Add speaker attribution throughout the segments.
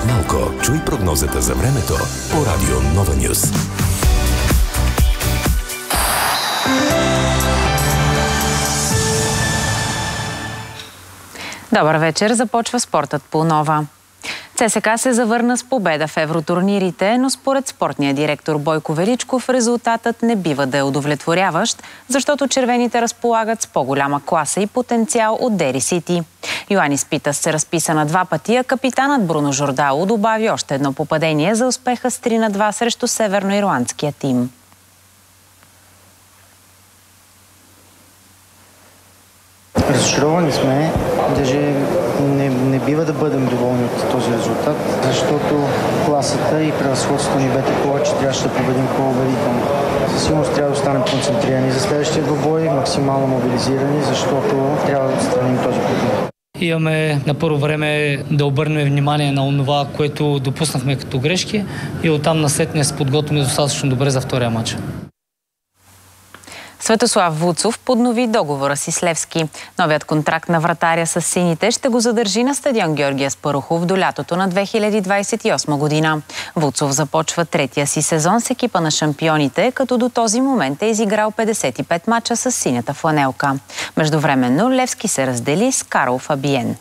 Speaker 1: След малко чуй прогнозата за времето по Радио Нова Нюс.
Speaker 2: Добър вечер, започва спортът по Нова. ЦСКА се завърна с победа в евротурнирите, но според спортния директор Бойко Величков резултатът не бива да е удовлетворяващ, защото червените разполагат с по-голяма класа и потенциал от Дери Сити. Йоанис Питас се разписа на 2 пъти, а капитанът Бруно Жордало добави още едно попадение за успеха с 3-2 срещу северноирландския тим.
Speaker 3: Разочаровани сме, даже не бива да бъдем доволни от този резултат, защото класата и превъзходството ни бе такова, че трябваше да победим по-убедително. Със сигурност трябва да останем концентрирани за следващия двубой, максимално мобилизирани, защото трябва да отстраним този проблем.
Speaker 4: Имаме на първо време да обърнем внимание на това, което допуснахме като грешки и оттам насетне се подготвим достатъчно добре за втория матч.
Speaker 2: Светослав Вуцов поднови договора си с Левски. Новият контракт на вратаря с сините ще го задържи на стадион Георги Аспарухов до лятото на 2028 година. Вуцов започва третия си сезон с екипа на шампионите, като до този момент е изиграл 55 мача с синята фланелка. Междувременно Левски се раздели с Карл Фабиен.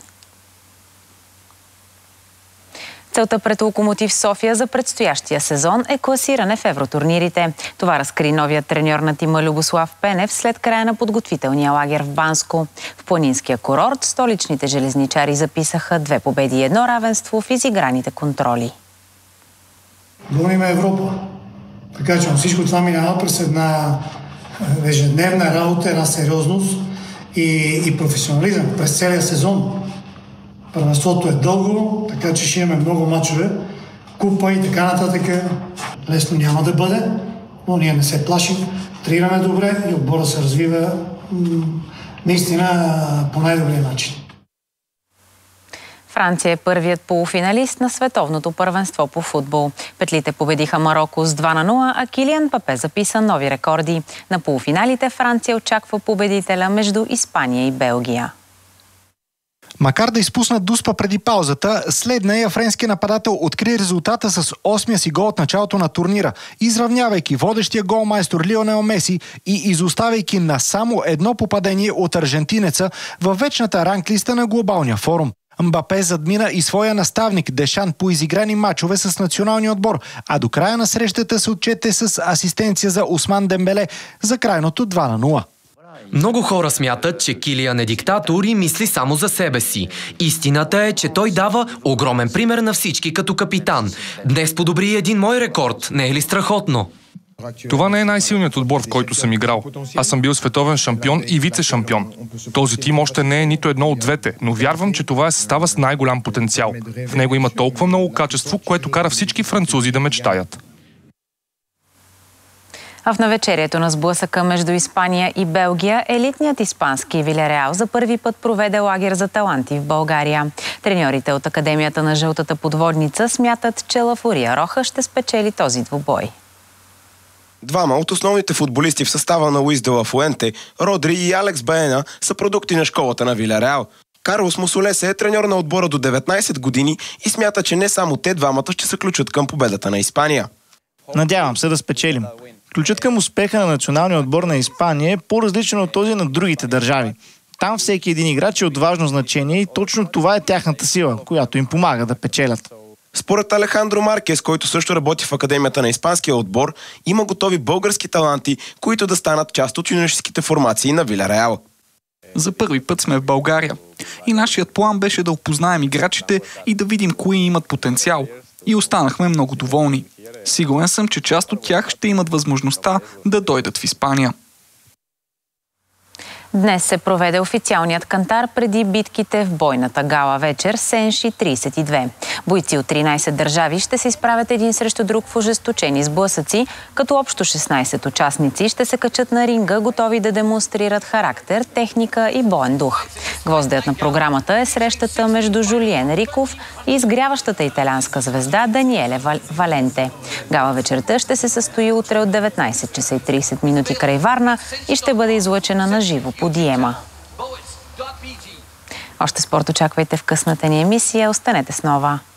Speaker 2: Целта пред Локомотив София за предстоящия сезон е класиране в евротурнирите. Това разкри новият треньор на тима Любослав Пенев след края на подготвителния лагер в Банско. В планинския курорт столичните железничари записаха 2 победи и 1 равенство в изиграните контроли.
Speaker 5: Гоним Европа. Така че всичко това минава през една ежедневна работа, една сериозност и професионализъм през целия сезон. Първенството е дълго, така че ще имаме много мачове, купа и така нататък. Лесно няма да бъде, но ние не се плашим, тренираме добре и отбора се развива наистина по най-добрия начин.
Speaker 2: Франция е първият полуфиналист на световното първенство по футбол. Петлите победиха Мароко с 2-0, а Килиан Мбапе записа нови рекорди. На полуфиналите Франция очаква победителя между Испания и Белгия.
Speaker 6: Макар да изпуснат Дуспа преди паузата, след нея френският нападател откри резултата с 8-я си гол от началото на турнира, изравнявайки водещия голмайстор Лионел Меси и изоставяйки на само едно попадение от аржентинеца във вечната ранглиста на глобалния форум. Мбапе задмина и своя наставник Дешан по изиграни мачове с националния отбор, а до края на срещата се отчете с асистенция за Усман Дембеле за крайното 2-0.
Speaker 7: Много хора смятат, че Килиан е диктатор и мисли само за себе си. Истината е, че той дава огромен пример на всички като капитан. Днес подобри един мой рекорд. Не е ли страхотно?
Speaker 8: Това не е най-силният отбор, в който съм играл. Аз съм бил световен шампион и вице-шампион. Този тим още не е нито едно от двете, но вярвам, че това е състава с най-голям потенциал. В него има толкова много качество, което кара всички французи да мечтаят.
Speaker 2: А в навечерието на сблъсъка между Испания и Белгия, елитният испански Вилереал за първи път проведе лагер за таланти в България. Треньорите от Академията на жълтата подводница смятат, че Ла Фурия Роха ще спечели този двубой.
Speaker 9: Двама от основните футболисти в състава на Луис де ла Фуенте, Родри и Алекс Баена, са продукти на школата на Вилереал. Карлос Мусолесе е треньор на отбора до 19 години и смята, че не само те двамата ще се ключат към победата на Испания.
Speaker 10: Надявам се да спечелим. Ключът към успеха на националния отбор на Испания е по-различен от този на другите държави. Там всеки един играч е от важно значение и точно това е тяхната сила, която им помага да печелят.
Speaker 9: Според Алехандро Маркес, който също работи в Академията на испанския отбор, има готови български таланти, които да станат част от юношеските формации на Вилереал.
Speaker 11: За първи път сме в България и нашият план беше да опознаем играчите и да видим кои имат потенциал. И останахме много доволни. Сигурен съм, че част от тях ще имат възможността да дойдат в Испания.
Speaker 2: Днес се проведе официалният кантар преди битките в бойната гала вечер Сенши 32. Бойци от 13 държави ще се изправят един срещу друг в ожесточени сблъсъци, като общо 16 участници ще се качат на ринга, готови да демонстрират характер, техника и боен дух. Гвоздеят на програмата е срещата между Жулиен Риков и изгряващата италианска звезда Даниеле Валенте. Гала вечерта ще се състои утре от 19 часа и 30 минути край Варна и ще бъде излъчена на живо по Диема. Още спорт очаквайте в късната ни емисия. Останете с Нова.